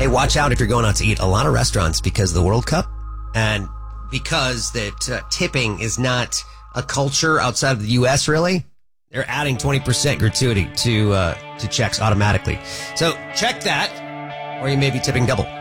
Hey, watch out if you're going out to eat. A lot of restaurants, because of the World Cup and because that tipping is not a culture outside of the U.S., really, they're adding 20% gratuity to checks automatically. So check that, or you may be tipping double.